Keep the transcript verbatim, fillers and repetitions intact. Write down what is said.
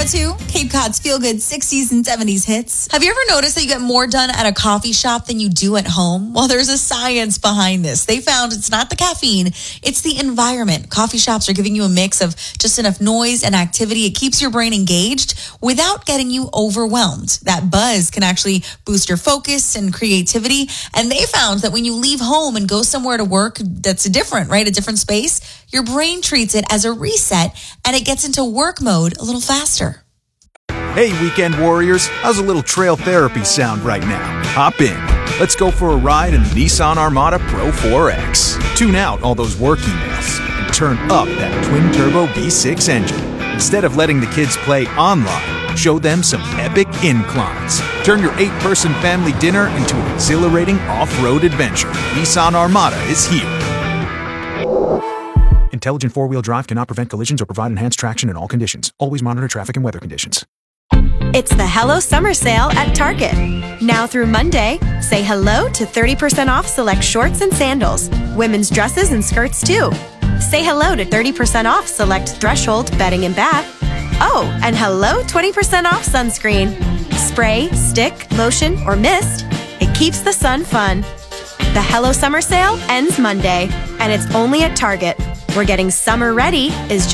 to Cape Cod's feel-good sixties and seventies hits. Have you ever noticed that you get more done at a coffee shop than you do at home? Well, there's a science behind this. They found it's not the caffeine, it's the environment. Coffee shops are giving you a mix of just enough noise and activity. It keeps your brain engaged without getting you overwhelmed. That buzz can actually boost your focus and creativity. And they found that when you leave home and go somewhere to work that's different, right? A different space, your brain treats it as a reset and it gets into work mode a little faster. Hey, weekend warriors, how's a little trail therapy sound right now? Hop in. Let's go for a ride in the Nissan Armada Pro four X. Tune out all those work emails and turn up that twin-turbo V six engine. Instead of letting the kids play online, show them some epic inclines. Turn your eight-person family dinner into an exhilarating off-road adventure. Nissan Armada is here. Intelligent four-wheel drive cannot prevent collisions or provide enhanced traction in all conditions. Always monitor traffic and weather conditions. It's the Hello Summer Sale at Target. Now through Monday, say hello to thirty percent off select shorts and sandals, women's dresses and skirts too. Say hello to thirty percent off select Threshold bedding and bath. Oh, and hello twenty percent off sunscreen. Spray, stick, lotion, or mist, it keeps the sun fun. The Hello Summer Sale ends Monday, and it's only at Target, where getting summer ready is just